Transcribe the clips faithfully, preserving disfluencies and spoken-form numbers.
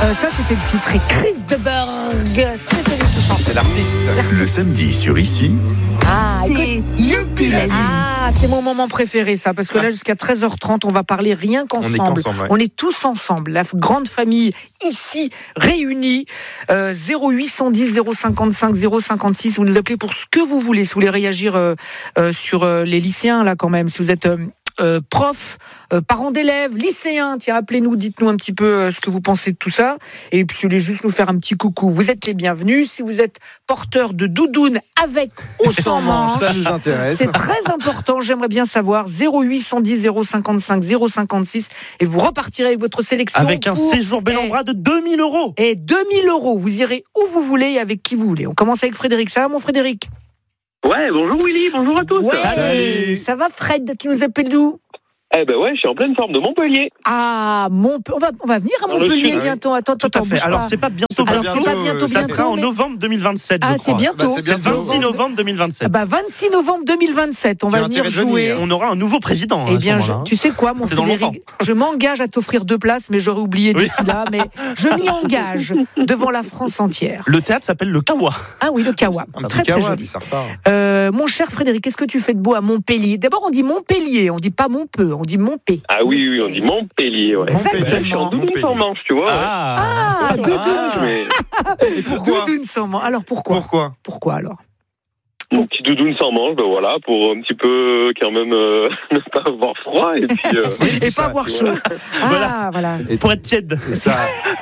Euh, ça, c'était le titre. Et Chris de Berg, c'est celui qui chante. C'est l'artiste. L'artiste. Le samedi sur Ici. Ah, C'est écoute. Youpi la vie. Ah, c'est mon moment préféré, ça, parce que là, jusqu'à treize heures trente, on va parler rien qu'ensemble. On est qu'ensemble, ouais. On est tous ensemble, la grande famille ici réunie. Euh, zéro huit cent dix, zéro cinquante-cinq, zéro cinquante-six. Vous nous appelez pour ce que vous voulez. Si vous voulez réagir euh, euh, sur euh, les lycéens, là, quand même. Si vous êtes euh, euh, prof, euh, parents d'élèves, lycéens, tiens, appelez-nous, dites-nous un petit peu euh, ce que vous pensez de tout ça. Et puis, si vous voulez juste nous faire un petit coucou, vous êtes les bienvenus. Si vous êtes porteur de doudoune avec ou sans manche, Ça nous intéresse. c'est très important, j'aimerais bien savoir. Zéro huit cent dix, zéro cinquante-cinq, zéro cinquante-six. Et vous repartirez avec votre sélection. Avec un pour- séjour bel en bras de deux mille euros. Et deux mille euros. Vous irez où vous voulez et avec qui vous voulez. On commence avec Frédéric. Ça va, mon Frédéric? Ouais, bonjour Willy, bonjour à tous. Ouais. Salut. Ça va, Fred? Tu nous appelles d'où? Eh ben ouais, je suis en pleine forme de Montpellier. Ah, Montpe- on va, on va venir à Dans le Montpellier sud, bientôt. Attends, Tout attends, à fait. bouge Alors, pas. c'est pas bientôt. Alors, bientôt. c'est pas bientôt, Ça bientôt. sera en mais- novembre deux mille vingt-sept, Ah, je c'est crois. bientôt. Bah, c'est C'est le bientôt. vingt-six novembre deux mille vingt-sept. Ah bah, vingt-six novembre deux mille vingt-sept. On Tu as va venir intérêt de jouer. venir. On aura un nouveau président. Eh à ce bien, je- moment-là. tu sais quoi, mon C'est dans Frédéric, je m'engage à t'offrir deux places, mais j'aurais oublié Oui. d'ici là. Mais je m'y engage devant la France entière. Le théâtre s'appelle le Kawa. Ah oui, le Kawa, Un très petit très kawa, joli. puis ça repart. Euh, mon cher Frédéric, qu'est-ce que tu fais de beau à Montpellier? D'abord, on dit Montpellier, on dit pas Montpeux, on dit Montpé. Ah oui, oui, on dit Montpellier, ouais. Exactement. Ben, je suis en doudoune sans manche, tu vois. ouais. Ah, Ah, doudoune, Ah. Mais Et pourquoi doudoune sans manche. Alors pourquoi Pourquoi Pourquoi alors? mon petit doudoune sans manche, ben voilà, pour un petit peu quand même euh, ne pas avoir froid et puis. euh, Et ça, pas avoir chaud. Ah, voilà. pour être tiède. Et ça,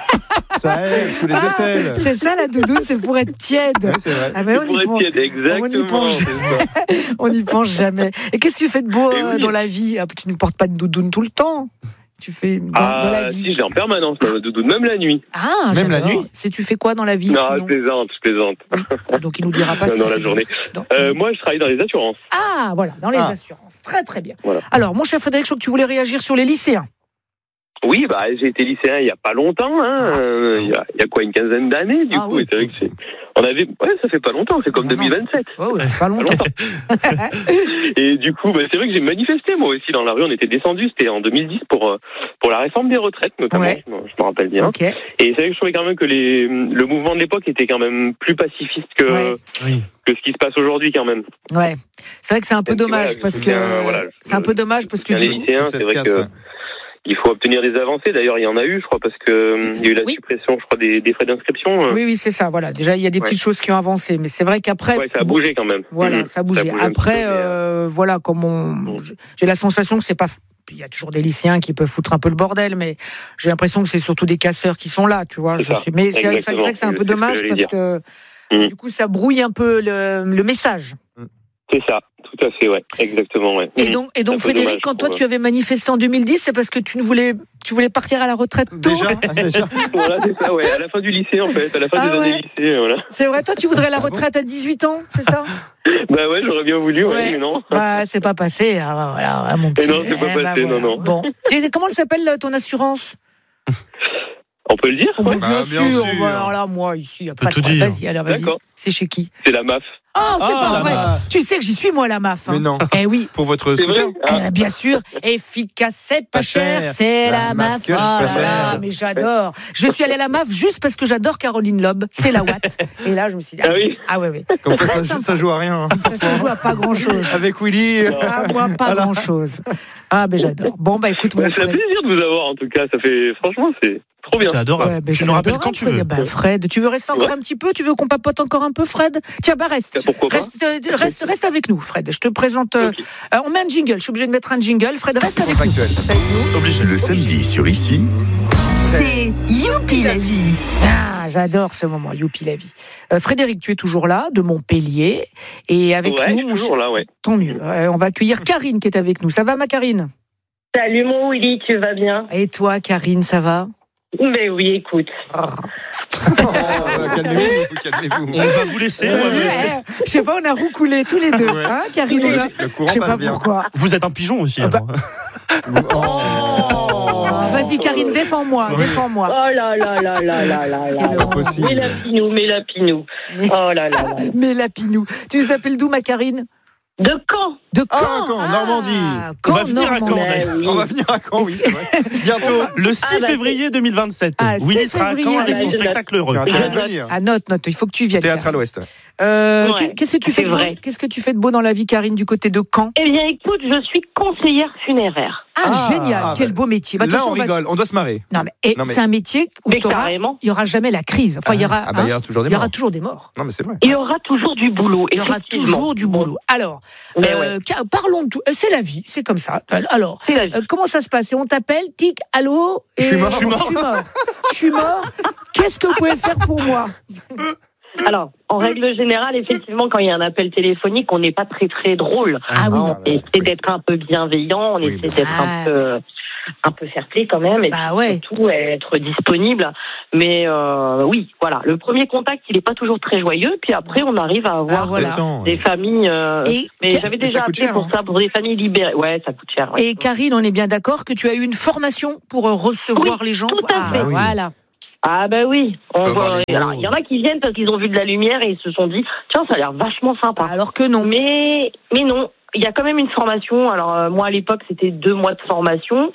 ça aide sous les Ah, aisselles. c'est ça la doudoune, c'est pour être tiède. Ouais, c'est vrai. Ah, mais on pour y être pense, tiède, exactement. pense. c'est ça. on n'y pense jamais. Et qu'est-ce que tu fais de beau Eh euh, oui. dans la vie? Ah, tu ne portes pas de doudoune tout le temps. Tu fais dans, Ah, dans la vie. si, je l'ai en permanence, ma doudoune, même la nuit. Ah, Même la j'adore. nuit. C'est tu fais quoi dans la vie Non, sinon je plaisante, je plaisante. Donc il nous dira pas Dans si il la fait journée. dans- Euh, moi, je travaille dans les assurances. Ah, voilà, dans les Ah. assurances. Très très bien. Voilà. Alors, mon cher Frédéric, je crois que tu voulais réagir sur les lycéens. Oui, bah, j'ai été lycéen il y a pas longtemps, hein. euh, il, y a, il y a quoi, une quinzaine d'années, du Ah coup. oui. Et c'est vrai que c'est. On avait. Ouais, ça fait pas longtemps, c'est comme Non, non, deux mille vingt-sept. Ouais, ouais, c'est pas Pas longtemps. longtemps. Et du coup, bah, c'est vrai que j'ai manifesté moi aussi dans la rue. On était descendu, c'était en deux mille dix pour euh, pour la réforme des retraites notamment. Ouais. Je, me- je me rappelle bien. Ok. Et c'est vrai que je trouvais quand même que les le mouvement de l'époque était quand même plus pacifiste que Ouais. Oui. que ce qui se passe aujourd'hui quand même. Ouais. C'est vrai que c'est un peu Et puis, dommage voilà, parce je que soutiens, voilà, je- c'est un peu dommage parce que Bien, les du coup- lycéens, toute c'est cette vrai casse, que ouais. il faut obtenir des avancées. D'ailleurs, il y en a eu, je crois, parce que euh, il y a eu la Oui. suppression, je crois, des, des frais d'inscription. euh. Oui, oui, c'est ça. Voilà. Déjà, il y a des Ouais. petites choses qui ont avancé, mais c'est vrai qu'après, Ouais, ça a bon, bougé quand même. voilà, Mhm. ça a bougé. Ça a bougé un Après, petit peu, mais, euh, voilà, comme on, j'ai la sensation que c'est pas. Il y a toujours des lycéens qui peuvent foutre un peu le bordel, mais j'ai l'impression que c'est surtout des casseurs qui sont là, tu vois. C'est Je ça. sais, mais c'est vrai que c'est Exactement. vrai que c'est un peu C'est ce que dommage j'allais parce dire. que Mhm. du coup, ça brouille un peu le, le message. C'est ça, tout à fait, ouais, exactement, ouais. Et Mhm. donc, et donc, C'est un peu Frédéric, dommage, quand je toi trouve. tu avais manifesté en deux mille dix, c'est parce que tu ne voulais, tu voulais partir à la retraite tôt. Déjà, déjà. Voilà, c'est ça, ouais, à la fin du lycée, en fait, à la fin Ah des ouais. années lycée, voilà. C'est vrai, toi tu voudrais la retraite à dix-huit ans, c'est ça? Bah ouais, j'aurais bien voulu, ouais, Ouais. mais non. Bah, c'est pas passé, ah, voilà, ah, mon petit. non, c'est pas eh, passé, non, non. Bon. Et comment elle s'appelle ton assurance? On peut le dire, Oh, quoi. bah, Bah, bien, bien sûr. sûr. Bah, alors là, moi, ici, il n'y a peut pas de tout problème. dire. Vas-y, alors vas-y. D'accord. C'est chez qui? C'est la M A F. Oh, c'est Ah, pas vrai. bah. Tu sais que j'y suis, moi, la M A F. hein. Mais non. Eh oui. Pour votre C'est scooter. vrai ah. Eh, bien sûr, efficace, c'est pas Pas cher, cher. c'est La la M A F M A F. que Oh je là préfère. là, mais j'adore. Je suis allée à la M A F juste parce que j'adore Caroline Loeb, c'est la Watt. Et là, je me suis dit, Ah oui. ah ouais, ouais. Comme ça, Très ça, sympa. ça joue à rien. hein. Ça se joue à pas grand-chose. Avec Willy. Ah, moi, pas Voilà. grand-chose. Ah, ben j'adore. Bon, bah écoute, mon Ouais, c'est un frère. plaisir de vous avoir, en tout cas, ça fait, franchement, c'est trop bien. C'est adorable. Ouais, ben, tu c'est nous rappelles adorable, quand tu Fred. veux. Ben, Fred, tu veux rester encore Ouais. un petit peu? Tu veux qu'on papote encore un peu, Fred? Tiens, bah reste. Ben, pourquoi pas. Reste, euh, reste, reste avec nous, Fred. Je te présente. euh, Ok. euh, on met un jingle. Je suis obligée de mettre un jingle. Fred, reste avec nous. Contractuel. Reste avec nous. Obligé. Le samedi sur Ici. C'est Youpi la vie. Ah, j'adore ce moment. Youpi la vie. Euh, Frédéric, tu es toujours là, de Montpellier, et avec Ouais, nous, je suis mon toujours là, ouais. tant mieux. Euh, on va accueillir Karine qui est avec nous. Ça va, ma Karine? Salut mon Willy, tu vas bien? Et toi, Karine, ça va? Mais oui, écoute. Oh, euh, calmez-vous, calmez-vous. On va vous laisser. on va vous laisser. Eh, je sais pas, on a roucoulé tous les deux, Ouais. hein, Karine? on a- Le courant Je sais passe pas bien. pourquoi. Vous êtes un pigeon aussi. Ah bah. alors. Oh, vas-y, Karine, défends-moi, Oui. défends-moi. Oh là là là là là là là. Quelle honte. Impossible. Mais la pinou, mais la pinou. Mais, Oh là là là. mais Lapinou. Tu nous appelles d'où, ma Karine? De Caen? De Ah, Caen. Caen, Normandie. Caen, On va venir à Caen, Normandie. Mais oui. On va venir à Caen, oui, c'est vrai. Bientôt. Le six Ah, bah, février deux mille vingt-sept. Ah, Willy six sera à février, Caen avec bah, son je spectacle heureux. Tu as intérêt de Je venir. Ah, note, note, il faut que tu viennes. Théâtre à Karine. l'Ouest. Euh, Ouais, Qu'est-ce que tu fais c'est de beau vrai. Qu'est-ce que tu fais de beau dans la vie, Karine, du côté de Caen? Eh bien, écoute, je suis conseillère funéraire. Ah, Ah, génial, ah, quel bah, beau métier. Bah, de Là, toute on façon, va- rigole, on doit se marrer. Non, mais, et Non, mais- c'est un métier où Mais t'auras- carrément. il n'y aura jamais la crise. Enfin, il y aura, Ah, bah, il y hein, aura toujours des il y aura morts. toujours des morts. Non, mais c'est vrai. Il y aura toujours du boulot. Il y aura effectivement. toujours du boulot. Alors, Mais euh, ouais, ca- parlons de tout. Euh, C'est la vie, c'est comme ça. Alors, c'est la vie. euh, comment ça se passe? Et on t'appelle, tic, allô et- Je suis mort. Je suis mort. Je suis mort. Je suis mort. Qu'est-ce que vous pouvez faire pour moi? Alors, en règle générale, effectivement, quand il y a un appel téléphonique, on n'est pas très très drôle. Ah oui, Hein, non. on essaie d'être un peu bienveillant, on Oui, essaie bah. d'être Ah. un peu un peu fair-play quand même, et Bah puis ouais. surtout être disponible. Mais euh, oui, voilà, le premier contact, il n'est pas toujours très joyeux, puis après, on arrive à avoir Ah, voilà. Détends. des familles. euh, Et, mais Ka- j'avais mais ça déjà coûte appelé cher, pour hein. ça, pour des familles libérées. Ouais, ça coûte cher. ouais. et Karine, on est bien d'accord que tu as eu une formation pour euh, recevoir Oui, les gens. tout à Ah, fait. Oui. Voilà. Ah bah oui, on Faut avoir voit- les mots. alors, il y en a qui viennent parce qu'ils ont vu de la lumière et ils se sont dit tiens, ça a l'air vachement sympa. Alors que non. Mais mais non, il y a quand même une formation. Alors euh, moi à l'époque c'était deux mois de formation,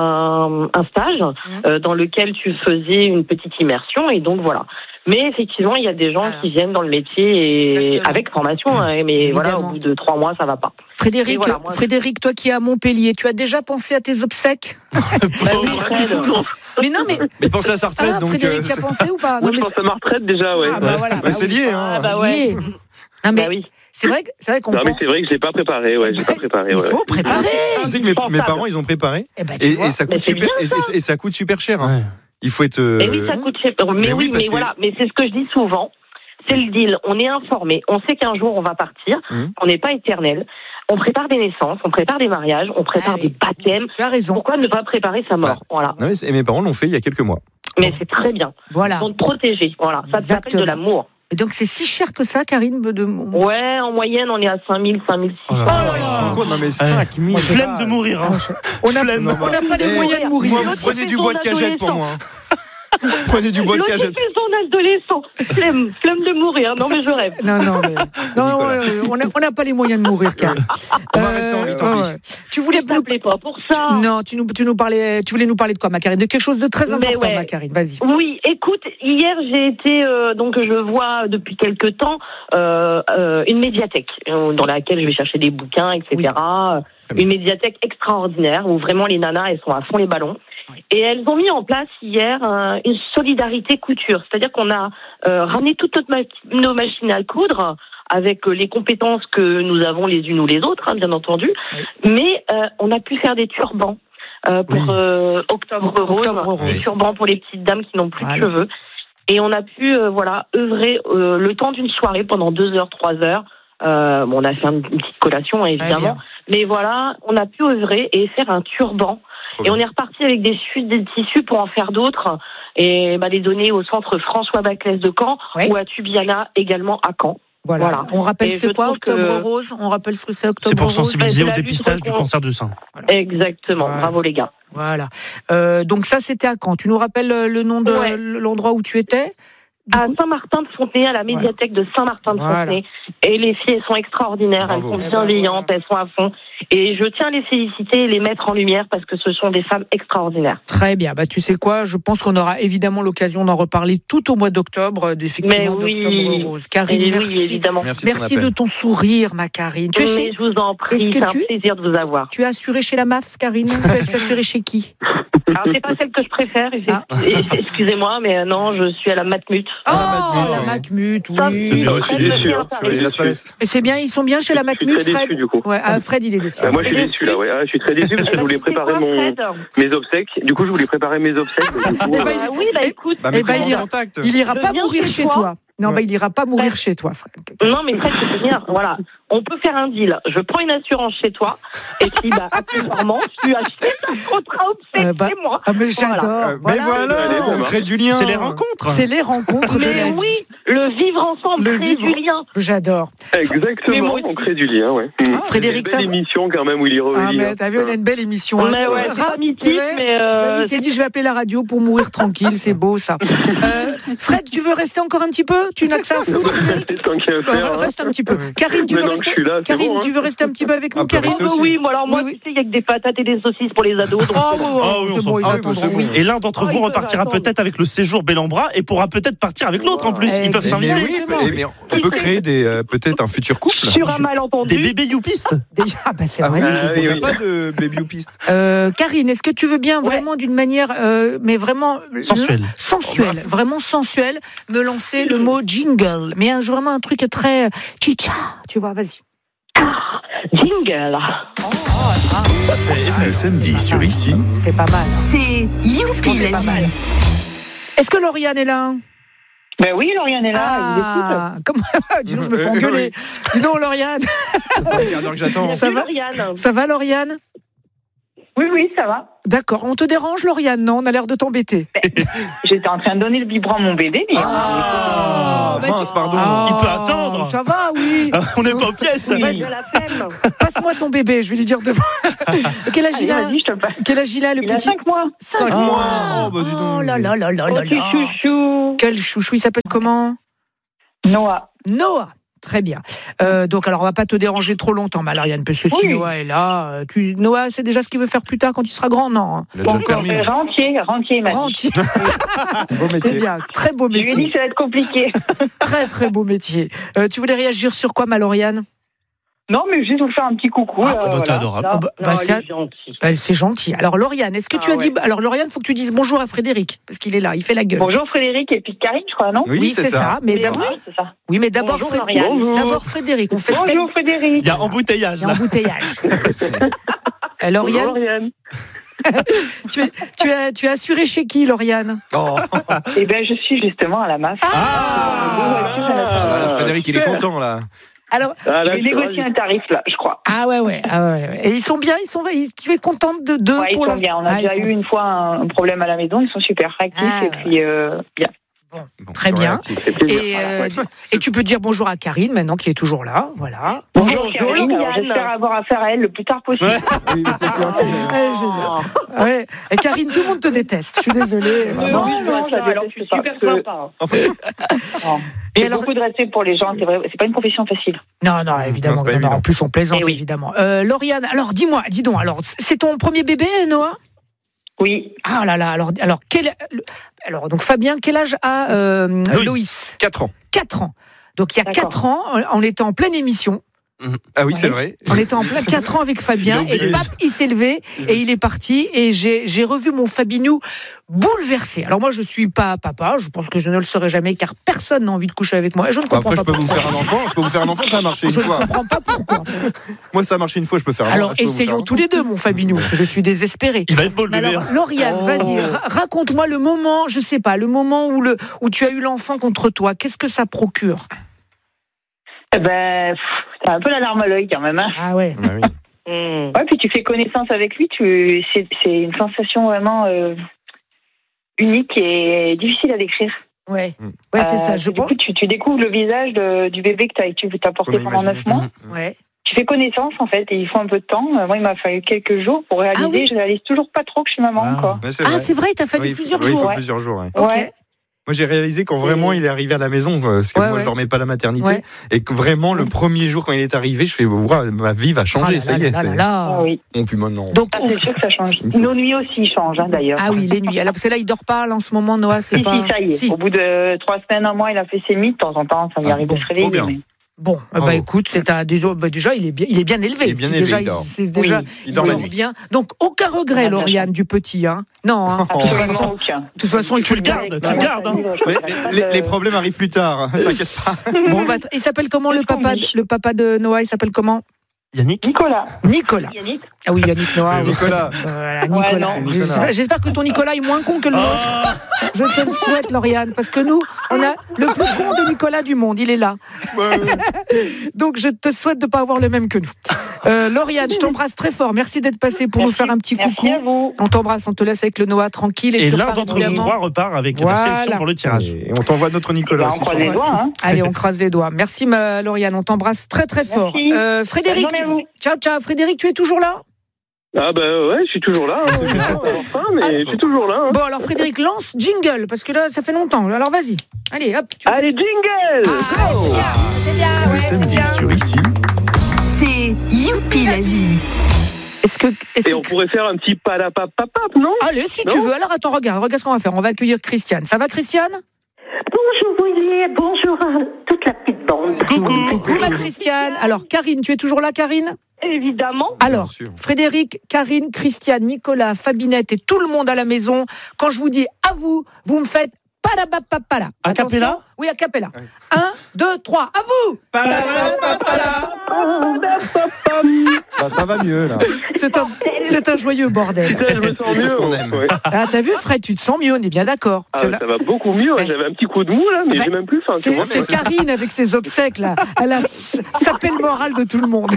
un, un stage Mmh. euh, dans lequel tu faisais une petite immersion et donc voilà. Mais effectivement il y a des gens Alors. qui viennent dans le métier et Exactement. avec formation, hein, mais voilà Évidemment. au bout de trois mois ça va pas. Frédéric, Et voilà, moi, Frédéric, toi qui es à Montpellier, tu as déjà pensé à tes obsèques? Bah oui, Fred. Mais non, mais Mais pensez à sa retraite, ah, donc. Frédéric, euh, tu as pensé ou pas? Moi, Non, je mais pense à ma retraite déjà, ouais. Ah, bah voilà, bah, bah c'est oui. lié, hein. Ah bah c'est ouais. lié. Non, mais Bah oui. c'est vrai, que- c'est vrai qu'on Non, mais pense. c'est vrai que je l'ai pas préparé, ouais, j'ai pas préparé, Il ouais. faut préparer. Tu sais que mes, mes parents, ils ont préparé. Eh ben, tu Et, vois. et ça Mais coûte c'est super, bien, et, et- et ça coûte super cher. hein. Ouais. Il faut être. euh, Et oui, ça coûte cher. Mais, mais oui, oui, parce mais que- voilà, mais c'est ce que je dis souvent. C'est le deal. On est informé. On sait qu'un jour on va partir. Mhm. On n'est pas éternel. On prépare des naissances, on prépare des mariages, on prépare Ah oui. des baptêmes. Tu as raison. Pourquoi ne pas préparer sa mort? Voilà. Non, mais c'est- et mes parents l'ont fait il y a quelques mois. Mais c'est très bien. Voilà. Pour te protéger. Voilà. Ça s'appelle Exactement. de l'amour. Et donc c'est si cher que ça, Karine de... Ouais, en moyenne, on est à cinq mille, cinq mille six cents. Oh là là là. Tu te rends compte, non, mais cinq mille. Flemme de mourir. hein. On n'a Flemme. Non, on n'a pas les Eh, moyens de mourir. Moi, vous prenez du bois de cagette pour moi. hein. Prenez du bois de L'autre, il cagette. fait son adolescent. Flemme, flemme de mourir. Non, mais je rêve. Non, non, mais... non, Nicolas. euh, on n'a on n'a pas les moyens de mourir, Karine. On va rester en vie, tant pis. Tu voulais Ne nous... t'appelez pas pour ça. Non, tu nous, tu nous parlais, tu voulais nous parler de quoi, ma Karine? De quelque chose de très Mais important, ouais. ma Karine. Vas-y. Oui, écoute, hier j'ai été, euh, donc je vois depuis quelque temps euh, euh, une médiathèque euh, dans laquelle je vais chercher des bouquins, et cetera. Oui. Une médiathèque extraordinaire où vraiment les nanas, elles sont à fond les ballons. Oui. Et elles ont mis en place hier euh, une solidarité couture. C'est-à-dire qu'on a euh, ramené toutes notre ma- nos machines à coudre avec euh, les compétences que nous avons les unes ou les autres, hein, bien entendu. Oui. Mais euh, on a pu faire des turbans euh, pour Oui. euh, Octobre Rose, Octobre Rose. des turbans pour les petites dames qui n'ont plus Voilà. de cheveux. Et on a pu euh, voilà œuvrer euh, le temps d'une soirée pendant deux heures, trois heures. Euh, bon, on a fait une petite collation Très évidemment, bien. mais voilà, on a pu œuvrer et faire un turban. Trop Et bien. on est reparti avec des suites de tissus pour en faire d'autres et bah, les donner au centre François Baclès de Caen Oui. ou à Tubiana également à Caen. Voilà. Voilà. On rappelle Et c'est je quoi, trouve Octobre que- Rose? On rappelle ce que c'est, Octobre C'est pour Rose? sensibiliser Bah, au c'est la lutte dépistage du contre- cancer du sein. Exactement, Voilà. bravo les gars. Voilà. Euh, donc ça, c'était à Caen. Tu nous rappelles euh, le nom de Ouais. l'endroit où tu étais? Du À coup Saint-Martin-de-Fontenay, à la médiathèque de Saint-Martin-de-Fontenay. Et les filles, elles sont extraordinaires, Bravo. elles Eh sont ben, bienveillantes, voilà. elles sont à fond. Et je tiens à les féliciter et les mettre en lumière parce que ce sont des femmes extraordinaires. Très bien. Bah, tu sais quoi? Je pense qu'on aura évidemment l'occasion d'en reparler tout au mois d'octobre, euh, effectivement, Mais oui. d'Octobre Rose. Karine, Et merci. oui, évidemment. Merci, de ton Merci de appel. ton sourire, ma Karine. Tu, es Mais chez... je vous en prie, Est-ce que c'est un tu- plaisir de vous avoir. tu es assurée chez la M A F, Karine? Tu es assurée chez qui? Alors, c'est pas celle que je préfère, Ah. excusez-moi, mais euh, non, je suis à la Matmut. Oh, Matmut, la oui. Matmut, Ça, oui. c'est bien très, aussi, très déçu, bien hein. parlé. Sur les Las Palais. Et c'est bien, ils sont bien chez la Je suis Matmut, très déçu, Fred? du coup. Ouais, ah, Fred, il est déçu. Euh, moi, je suis déçu, là, ouais. Ah, je suis très déçu parce que je voulais Eh ben, tu sais préparer quoi, mon, Fred mes obsèques. Du coup, je voulais préparer mes obsèques. mais du coup, Eh euh, ben, Ah oui, bah écoute. Bah, Eh mais ben, comment il ira- contact Il ira Je pas viens mourir chez chez toi. toi. Non, Ouais. bah, il ira pas mourir Ouais. chez toi, Fred. Non, mais Fred, c'est bien. Voilà. On peut faire un deal. Je prends une assurance chez toi. Et puis, bah, accessoirement, tu achètes un contrat obsèque Euh, bah, chez moi. Ah, mais Voilà. j'adore. Euh, Voilà. Mais voilà, Allez, ça on marche. crée du lien. C'est les rencontres. C'est les rencontres de la Mais vie. oui, le vivre ensemble, Le créer vivre. du lien. J'adore. Mais Exactement, moi aussi. on crée du lien, ouais. Mm. Ah, Frédéric, Une ça belle va émission quand même, Willy Ah, Revelli. mais t'as vu, on a une belle émission. hein. Mais ouais, c'est Ra- pas mythique, tu vois, mais euh, Il s'est dit, je vais appeler la radio pour mourir tranquille, c'est beau ça. Euh, Fred, tu veux rester encore un petit peu? Tu n'as que ça à foutre, Frédéric? Tant qu'il y a à faire, hein. Reste un petit peu. Karine, tu veux Maintenant que rester? je suis là, c'est Karine, bon, hein. tu veux rester un petit peu avec nous, Ah, bah, Karine? ça Oh, aussi. oui, moi, alors moi, Oui, oui. tu sais, il y a que des patates et des saucisses pour les ados. Donc, Oh, oui, oui, Ah oui, on c'est s'en bon, ils fout. Ah oui, bah, attendront, c'est bon. oui. Et l'un d'entre Ah, vous ils peuvent repartira attendre. peut-être avec le séjour Bellambra et pourra peut-être partir avec l'autre en plus. Ils peuvent Eh, Mais, mais s'inviter. oui, mais, mais on peut créer des, euh, peut-être un futur couple. sur un malentendu. Des bébés youpistes. Déjà, bah, c'est Ah vrai. oui, Ah, il oui, n'y a oui. pas de baby ou piste. Euh, Karine, est-ce que tu veux bien Ouais. vraiment d'une manière, euh, mais vraiment Sensuelle. sensuelle, vraiment sensuelle, me lancer le mot jingle, mais un, vraiment un truc très chicha, tu vois, vas-y. Jingle. Le samedi sur Ici, C'est pas mal. C'est Youpi C'est la pas mal. vie. Est-ce que Lauriane est là? Ben oui, Lauriane est là. Ah, comme... Dis donc, je me fais engueuler. Dis donc, Lauriane, Ça fait un quart d'heure que j'attends. ça va Lauriane. ça va, Lauriane? Oui, oui, ça va. D'accord, on te dérange, Lauriane? Non, on a l'air de t'embêter. J'étais en train de donner le biberon à mon bébé, mais. Ah, bah, mince, tu- pardon. Il peut attendre. Ça va, oui. On n'est pas aux pièces. Oui, Vas-y. il a la flemme. Passe-moi ton bébé, je vais lui dire demain. Quel âge il Allez, a? vas-y, je te passe. Quel âge il a, le Il a petit? cinq mois. Cinq Ah. mois. Oh, bah, dis donc. Oh là là là là Oh, là petit là. chouchou. Quel chouchou, il s'appelle comment? Noah. Noah. Très bien. Euh, donc, alors, on va pas te déranger trop longtemps, Marianne, parce que si Oui. Noah est là, euh, tu... Noah, c'est déjà ce qu'il veut faire plus tard quand il sera grand, non? Il a Bon, déjà le permis. euh, rentier, rentier, il m'a dit. Rentier. Beau C'est métier. bien, très beau Je lui ai dit métier. que ça va être compliqué. Très, très beau métier. Euh, tu voulais réagir sur quoi, ma Lauriane? Non, mais juste vous faire un petit coucou. Ah, euh, bah, t'es voilà. adorable. Non, Ah, bah, non, bah, il c'est- est gentil. Elle, c'est gentil. Alors, Lauriane, est-ce que tu Ah, as dit. ouais. Alors, Lauriane, il faut que tu dises bonjour à Frédéric, parce qu'il est là, il fait la gueule. Bonjour Frédéric et puis Karine, je crois, non? Oui, c'est ça. Mais Mais d'abord, oui, c'est ça. oui, mais d'abord, Bonjour, Fré- Lauriane. Bonjour. d'abord Frédéric. On fait step. Bonjour Frédéric. Il y a embouteillage Il y a là. embouteillage. Euh, Lauriane, Bonjour, Lauriane. tu, es, tu, as, tu as assuré chez qui, Lauriane? Oh. Eh bien, je suis justement à la M A F. Ah, Ah, là, Frédéric, il est content, là. Alors, Ah, là, J'ai je suis négocié ravi. un tarif, là, je crois. ah ouais, ouais, ah ouais, ouais. Et ils sont bien, ils sont, ils- tu es contente de deux Ouais, ils pour sont la- bien. On a Ah, déjà ils sont- eu une fois un un problème à la maison. Ils sont super réactifs Ah, et puis euh, bien. Bon, Très c'est bien. réactif. C'est plaisir. Et, euh, et tu peux dire bonjour à Karine maintenant qui est toujours là, voilà. Bonjour, Bonjour, Karine. Alors, Lauriane. j'espère avoir affaire à elle le plus tard possible. Ouais. Oui, mais c'est sûr. Ouais, génial. Ouais. Et Karine, tout le monde te déteste. Je suis désolée. Non, vraiment. non, j'avais alors je suis super sympa. Et J'ai alors, beaucoup de respect pour les gens. C'est vrai, c'est pas une profession facile. non, non, évidemment. Non, c'est pas non, non, évident. en plus, on plaisante, Eh oui. évidemment. Euh, Lauriane, alors dis-moi, dis donc, alors c'est ton premier bébé, Noah? Oui. Ah là là, alors, alors, quel, alors donc Fabien, quel âge a euh, Loïs. Loïs? quatre ans. quatre ans. Donc il y a D'accord. quatre ans, on était en pleine émission. Ah oui, c'est Ouais. vrai. On était en plein quatre ans avec Fabien Il a et oublié. pap, il s'est levé et il est parti et j'ai j'ai revu mon Fabinou bouleversé. Alors moi je suis pas papa, je pense que je ne le serai jamais car personne n'a envie de coucher avec moi. Et je ne comprends Après, je pas peux vous pourquoi. faire un enfant. Je peux vous faire un enfant, ça a marché une Je ne fois. comprends pas pourquoi. Moi, ça a marché une fois, je peux faire un Alors je peux vous faire essayons un tous les deux mon Fabinou, parce que je suis désespérée. Il va être beau le Mais bébé. alors, Lauriane, Oh. vas-y, ra- raconte-moi le moment, je sais pas, le moment où, le, où tu as eu l'enfant contre toi. Qu'est-ce que ça procure? Eh ben, pff, t'as un peu la larme à l'œil quand même. Hein. Ah ouais. enfant. Ah oui. Ouais, puis tu fais connaissance avec lui. Tu, c'est, c'est une sensation vraiment euh, unique et difficile à décrire. Ouais, ouais c'est Euh, ça. Je du pense. coup, tu, tu découvres le visage de- du bébé que t'as, tu t'as porté Qu'on a pendant imaginé. neuf mois. Mhm. Ouais. Tu fais connaissance en fait et il faut un peu de temps. Euh, Moi, il m'a fallu quelques jours pour réaliser. Ah oui. Je réalise toujours pas trop que je suis maman Ah. encore. Ouais, c'est Ah vrai. c'est vrai, il t'a fallu Oui, il faut- plusieurs oui, il faut jours. ouais. plusieurs jours. ouais. Ok. Ouais. Moi, j'ai réalisé quand vraiment il est arrivé à la maison, quoi, parce que Ouais, moi, ouais. je dormais pas à la maternité, Ouais. et que vraiment le premier jour quand il est arrivé, je fais, Ouah, ma vie va Ah changer, là ça là y est. là c'est- là là. Ah oui. Bon, puis maintenant. Donc, Ah, oh, c'est sûr que ça change. Il faut- Nos nuits aussi changent hein, d'ailleurs. ah oui, les nuits. Alors, parce que là, il dort pas là, en ce moment, Noah, c'est Si, pas. si, ça y est. Si. Au bout de trois semaines, un mois, il a fait ses nuits. De temps en temps, ça lui Ah, arrive bon, de se réveiller. trop bien. mais- Bon, eh ben, Bravo. écoute, c'est un déjà, bah, déjà, il est bien, il est bien élevé. Il est bien C'est élevé, déjà, il dort. c'est déjà, Oui, il dort la nuit. bien. Donc, aucun regret, Ah, bien Lauriane, du petit, hein. Non, hein. Oh. De toute Absolument façon, aucun. de toute façon, il Tu faut le gardes, tu le gardes. hein. Ouais, les, les- les problèmes arrivent plus tard, t'inquiète pas. Bon, bah, il s'appelle comment le C'est papa, promis. le papa de Noah? Il s'appelle comment? Yannick. Nicolas. Nicolas. Yannick. Ah oui, Yannick Noah. Oui, oui. Nicolas. Voilà, Ouais, Nicolas. non. C'est Nicolas. J'espère- J'espère que ton Nicolas est moins con que le nôtre. Je te le souhaite, Lauriane, parce que nous, on a le plus con de Nicolas du monde. Il est là. Ouais, ouais. Donc, je te souhaite de ne pas avoir le même que nous. Euh, Lauriane, je t'embrasse très fort. Merci d'être passée pour nous Merci. faire un petit Merci coucou. à vous. On t'embrasse, on te laisse avec le Noah tranquille. Et, Et tu l'un repars d'entre vous évidemment. trois repart avec Voilà. la sélection pour le tirage. Et on t'envoie notre Eh ben, Nicolas on aussi. croise les doigts. Hein. Allez, on croise les doigts. Merci, ma Lauriane. On t'embrasse très, très fort. Merci. Euh, Frédéric, Bonne journée à tu... ciao, ciao. Frédéric, tu es toujours là? Ah bah ouais, je suis toujours là. Hein. Enfin, mais ah, je suis toujours là. Hein. Bon, alors Frédéric, lance jingle, parce que là, ça fait longtemps. Alors vas-y. Allez, hop. Tu Allez, jingle ah, oh. C'est bien, c'est bien. Le ouais, samedi c'est bien. sur Ici. C'est Youpi la vie. Est-ce que, est-ce Et que... on pourrait faire un petit palapapapap, non? Allez, si non tu veux. Alors attends, regarde, regarde ce qu'on va faire. On va accueillir Christiane. Ça va, Christiane? Bonjour Willy, bonjour à toute la petite bande. Coucou. Coucou ma Christiane. Alors Karine, tu es toujours là, Karine? Évidemment. Alors, Frédéric, Karine, Christiane, Nicolas, Fabinette et tout le monde à la maison, quand je vous dis à vous, vous me faites palapapapala. A cappella? Oui, a cappella. Un, deux, trois, à vous. Palapapapala. Bah, ça va mieux, là. C'est un, c'est un joyeux bordel. Putain, je me sens C'est mieux. ce qu'on aime. Ouais. Ah, t'as vu, Fred, tu te sens mieux, on est bien d'accord. Ah, C'est ça la- va beaucoup mieux. Ben, J'avais un petit coup de mou là, mais ben, j'ai même plus faim. tu C'est, vois. c'est Karine avec ses obsèques, là. Elle a s- sapé le moral de tout le monde.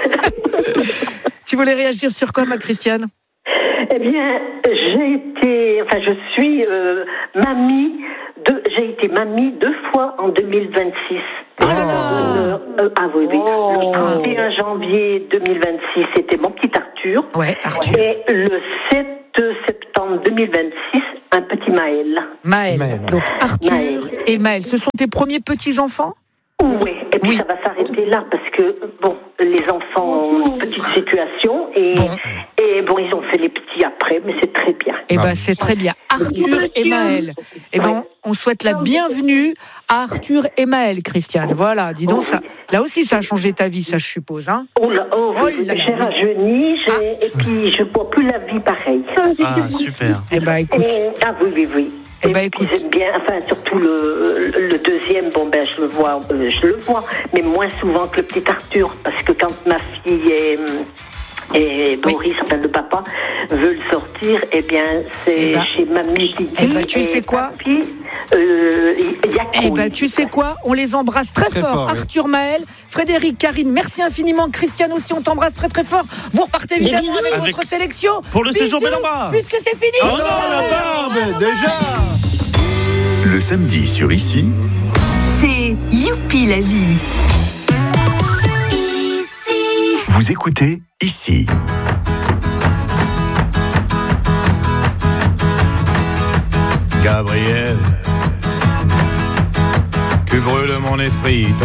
Tu voulais réagir sur quoi, ma Christiane? Eh bien, j'ai été, enfin, je suis euh, mamie, de, j'ai été mamie deux fois en deux mille vingt-six. Oh là là. Euh, euh, ah oui, oui. Oh. Le trente et un janvier deux mille vingt-six, c'était mon petit Arthur. Ouais, Arthur. Et le sept septembre deux mille vingt-six, un petit Maël. Maël. Maël. Donc Arthur Maël. et Maël, ce sont tes premiers petits-enfants? Oui, et puis Oui. ça va s'arrêter là parce que, bon, les enfants ont une petite situation et, Bon. et bon, ils ont fait les petits après, mais c'est très bien. Eh Ah ben, oui. c'est très bien. Arthur et Maël. Eh ben, on souhaite la bienvenue à Arthur et Maël, Christiane. Voilà, dis donc, ça, là aussi, ça a changé ta vie, ça, je suppose, hein? Oh là, oh, Oh oui, là là, j'ai oui. rajeuni, j'ai, et puis je vois plus la vie pareille. Ah, super. Eh ben, écoute. Et- ah oui, oui, oui. Eh Et ben, puis, écoute. j'aime bien, enfin, surtout le, le deuxième, bon, ben, je le vois, euh, je le vois, mais moins souvent que le petit Arthur, parce que quand ma fille est, et Boris, enfin, le papa, veut le sortir, eh bien, c'est Eh ben. chez mamie Didi. Eh ben, tu et sais quoi Papi, euh, il y a Eh ben, tu sais quoi? On les embrasse très, Très fort. fort, oui. Arthur, Maël, Frédéric, Karine, merci infiniment. Christiane aussi, on t'embrasse très, très fort. Vous repartez évidemment avec, Avec- votre sélection. Pour le séjour Bisous, Bellamba. Puisque c'est fini. Oh non, la barbe, déjà. Le samedi sur Ici. C'est Youpi la vie. Vous écoutez Ici. Gabriel, tu brûles mon esprit, ton